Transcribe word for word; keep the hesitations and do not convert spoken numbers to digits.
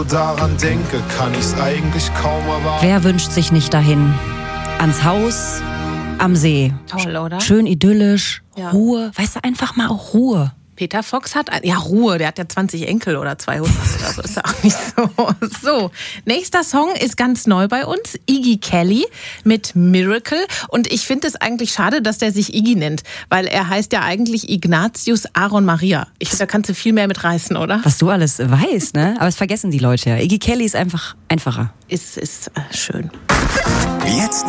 Daran denke, kann ich's eigentlich kaum erwarten. Wer wünscht sich nicht dahin? Ans Haus, am See. Toll, oder? Schön idyllisch, Ja. Ruhe. Weißt du, einfach mal auch Ruhe. Peter Fox hat, ein, ja Ruhe, der hat ja zwanzig Enkel oder zweihundert oder so, ist ja auch nicht so. So, nächster Song ist ganz neu bei uns, Iggy Kelly mit Miracle. Und ich finde es eigentlich schade, dass der sich Iggy nennt, weil er heißt ja eigentlich Ignatius Aaron Maria. Ich finde, da kannst du viel mehr mitreißen, oder? Was du alles weißt, ne? Aber das vergessen die Leute ja. Iggy Kelly ist einfach einfacher. Ist, ist äh, schön. Jetzt